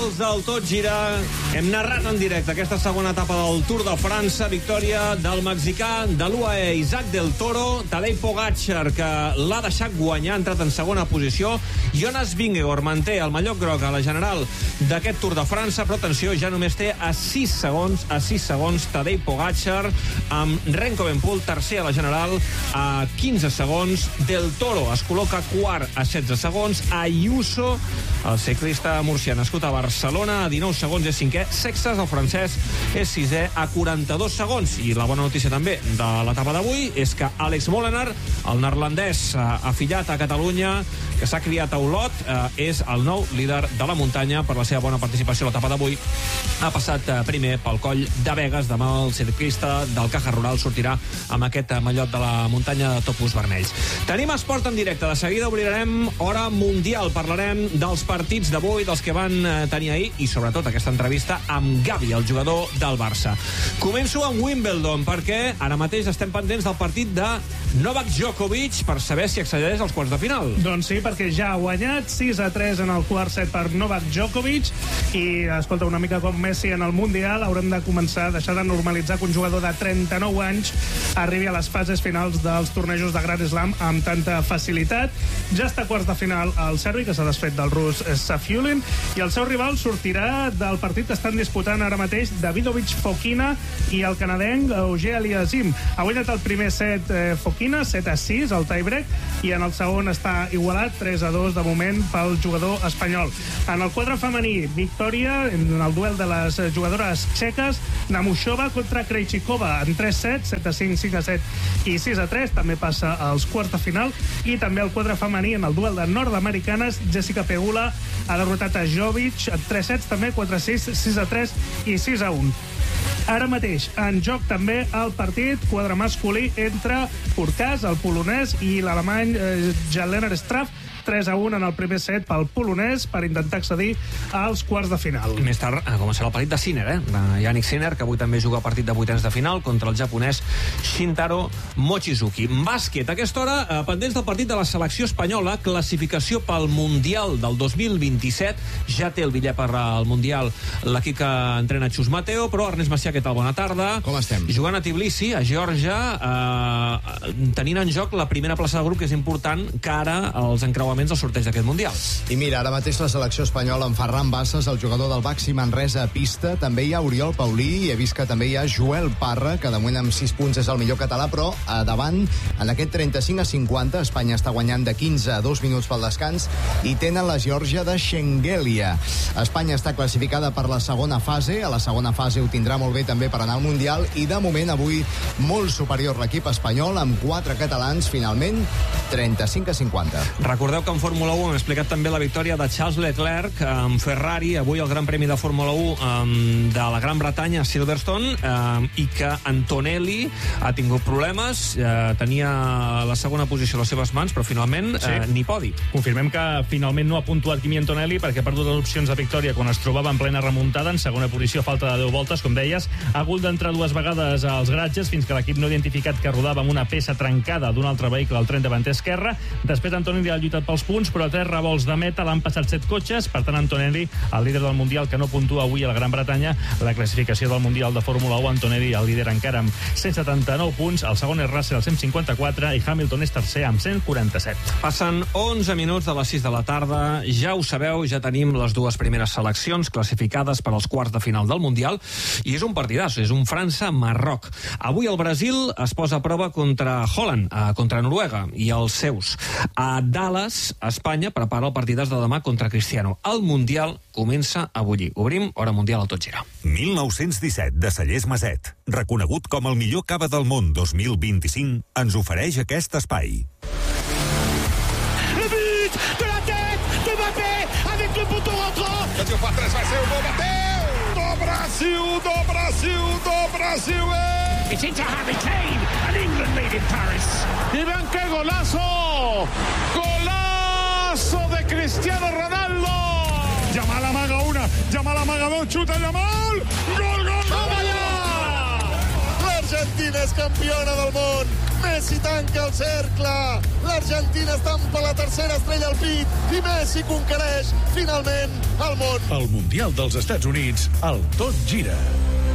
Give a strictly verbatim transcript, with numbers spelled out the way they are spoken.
els del Tot Gira. Hem narrat en directe aquesta segona etapa del Tour de França. Victòria del mexicà de l'U A E, Isaac del Toro. Tadej Pogačar, que l'ha deixat guanyar, ha entrat en segona posició. Jonas Vingegaard manté el mallot groc a la general d'aquest Tour de França, però atenció, ja només té a sis segons, a sis segons Tadej Pogačar, amb Remco Evenepoel tercer a la general a quinze segons. Del Toro es col·loca quart a setze segons. Ayuso, el ciclista murcià nascut a Barcelona, a dinou segons és cinquè. Sexas, el francès, és sisè a quaranta-dos segons. I la bona notícia també de l'etapa d'avui és que Alex Molenaar, el neerlandès afillat a Catalunya, que s'ha criat a Olot, eh, és el nou líder de la muntanya per la seva bona participació a l'etapa d'avui. Ha passat eh, primer pel coll de Begues. Demà el ciclista del Caja Rural sortirà amb aquest mallot de la muntanya de topos vermells. Tenim esport en directe. De seguida obrirem hora mundial. Parlarem dels partits d'avui, dels que van eh, tenir ahir i sobretot aquesta entrevista amb Gavi, el jugador del Barça. Començo amb Wimbledon perquè ara mateix estem pendents del partit de Novak Djokovic per saber si accedeix als quarts de final. Doncs sí, perquè ja ha guanyat sis a tres en el quart set per Novak Djokovic i, escolta, una mica com Messi en el Mundial, haurem de començar a deixar de normalitzar que un jugador de trenta-nou anys arribi a les fases finals dels tornejos de Grand Slam amb tanta facilitat. Ja està a quarts de final el serbi, que s'ha desfet del rus Safiullin, i el seu rival sortirà del partit que estan disputant ara mateix Davidovich Fokina i el canadenc Auger Aliassime. Ha guanyat el primer set eh, Fokina, set a sis, el tiebreak, i en el segon està igualat tres a dos de moment pel jugador espanyol. En el quadre femení, victòria en el duel de les jugadores txeques, Namushova contra Krejcikova en tres sets, set a cinc, cinc a set i sis a tres, també passa als quarts de final. I també el quadre femení en el duel de nord-americanes, Jessica Pegula ha derrotat a Jovic en tres sets, també quatre a sis, sis a tres i sis a un. Ara mateix en joc també el partit quadre masculí entre Furcas, el polonès, i l'alemany eh, Jan-Lennart Straff, tres a un en el primer set pel polonès per intentar accedir als quarts de final. Més tard començarà el partit de Sinner, eh? de Yannick Sinner, que avui també juga a partit de vuitens de final contra el japonès Shintaro Mochizuki. Bàsquet, a aquesta hora, eh, pendents del partit de la selecció espanyola, classificació pel Mundial del dos mil vint-i-set. Ja té el bitllet per al Mundial l'equip que entrena Xus Mateo, però Ernest Macià, què tal? Bona tarda. Com estem? Jugant a Tbilisi, a Geòrgia, eh, tenint en joc la primera plaça del grup, que és important cara als encreuaments del sorteig d'aquest Mundial. I mira, ara mateix la selecció espanyola amb Ferran Bassas, el jugador del Baxi Manresa a pista. També hi ha Oriol Paulí i he vist que també hi ha Joel Parra, que de moment amb sis punts és el millor català, però a davant, en aquest trenta-cinc a cinquanta, Espanya està guanyant de quinze a dos minuts pel descans i tenen la Geòrgia de Shengelia. Espanya està classificada per la segona fase. A la segona fase ho tindrà molt bé també per anar al Mundial i de moment avui molt superior l'equip espanyol amb quatre catalans, finalment trenta-cinc a cinquanta. Recordeu que en Fórmula u hem explicat també la victòria de Charles Leclerc amb Ferrari, avui el Gran Premi de Fórmula u um, de la Gran Bretanya a Silverstone, um, i que Antonelli ha tingut problemes, uh, tenia la segona posició a les seves mans, però finalment sí. uh, ni podi. Confirmem que finalment no ha puntuat Kimi Antonelli perquè ha perdut les opcions de victòria quan es trobava en plena remuntada, en segona posició, falta de deu voltes, com deies, ha hagut d'entrar dues vegades als gratges fins que l'equip no ha identificat que rodava amb una peça trencada d'un altre vehicle al tren davanter esquerre. Després Antonelli ha lluitat pels punts, però a tres revolts de meta l'han passat set cotxes. Per tant, Antonelli, el líder del Mundial, que no puntua avui a la Gran Bretanya, la classificació del Mundial de Fórmula u, Antonelli, el líder encara amb cent setanta-nou punts, el segon és Russell, cent cinquanta-quatre, i Hamilton és tercer amb cent quaranta-set. Passen onze minuts de les sis de la tarda. Ja ho sabeu, ja tenim les dues primeres seleccions classificades per als quarts de final del Mundial, i és un partidazo, és un França-Marroc. Avui el Brasil es posa a prova contra Holland, eh, contra Noruega, i els seus. A Dallas, Espanya prepara el partidàs de demà contra Cristiano. El Mundial comença a bullir. Obrim hora mundial al Tot Gira. mil nou-cents disset de Cellers Maset, reconegut com el millor cava del món dos mil vint-i-cinc, ens ofereix aquest espai. Le but de la tête de Mbappé avec le poteau rentrant. Bateu para trás, vai ser o gol, bateu! Do Brasil, do Brasil, do Brasil! Eh! It's into Harry Kane and England lead in Paris. Y vean qué golazo! ¡Golazo de Cristiano Ronaldo! Yamal amaga una, Yamal amaga dos, chuta Yamal! ¡Gol, gol, gol! ¡Toma ya! L'Argentina és campiona del món! Messi tanca el cercle. L'Argentina estampa la tercera estrella al pit i Messi conquereix finalment el món. El Mundial dels Estats Units, el tot gira.